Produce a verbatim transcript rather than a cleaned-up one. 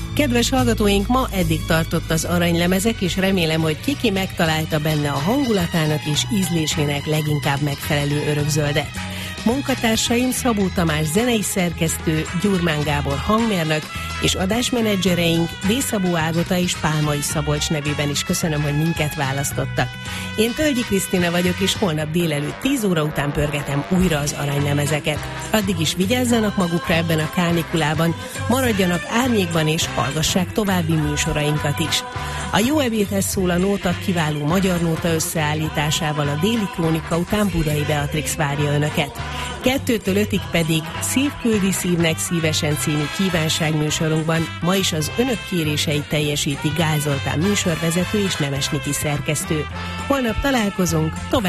Kedves hallgatóink, ma eddig tartott az aranylemezek, és remélem, hogy Kiki megtalálta benne a hangulatának és ízlésének leginkább megfelelő örökzöldet. Munkatársaim Szabó Tamás zenei szerkesztő, Gyurmán Gábor hangmérnök, és adásmenedzsereink Dészabó Ágota és Pálmai Szabolcs nevében is köszönöm, hogy minket választottak. Én Tölgyi Krisztina vagyok, és holnap délelőtt tíz óra után pörgetem újra az aranylemezeket. Addig is vigyázzanak magukra ebben a kánikulában, maradjanak árnyékban és hallgassák további műsorainkat is. A jó ebédhez szól a nóta kiváló magyar nóta összeállításával a déli krónika után Budai Beatrix várja önöket. Kettőtől ötig pedig Szív küldi szívnek szívesen című kívánságműsorunkban ma is az önök kéréseit teljesíti Gál Zoltán műsorvezető és Nemes Niki szerkesztő. Holnap találkozunk, tovább